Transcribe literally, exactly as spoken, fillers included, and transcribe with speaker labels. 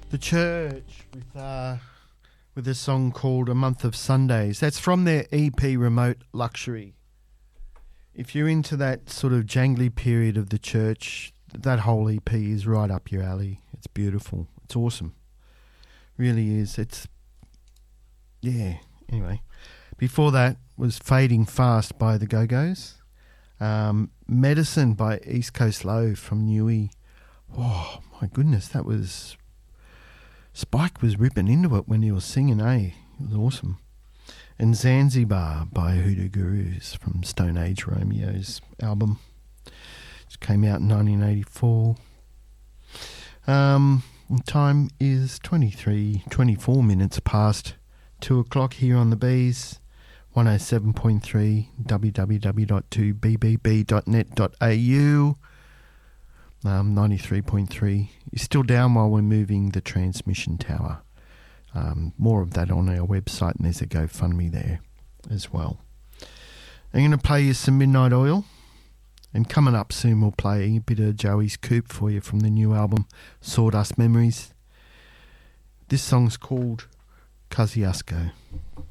Speaker 1: The Church with uh, with a song called A Month of Sundays. That's from their E P Remote Luxury. If you're into that sort of jangly period of The Church, that whole E P is right up your alley. It's beautiful. It's awesome. Really is. It's, yeah, anyway. Before that was Fading Fast by the Go-Go's. Um, Medicine by East Coast Low from Newey. Oh, my goodness, that was... Spike was ripping into it when he was singing, eh? It was awesome. And Zanzibar by Hoodoo Gurus from Stone Age Romeo's album. It came out in nineteen eighty-four. Um, time is twenty-three, twenty-four minutes past two o'clock here on the Bees. one oh seven point three, w w w dot two b b b dot net dot a u. Um, ninety-three point three is still down while we're moving the transmission tower. Um, more of that on our website, and there's a GoFundMe there as well. I'm going to play you some Midnight Oil, and coming up soon we'll play a bit of Joey's Coupe for you from the new album Sawdust Memories. This song's called Kosciuszko.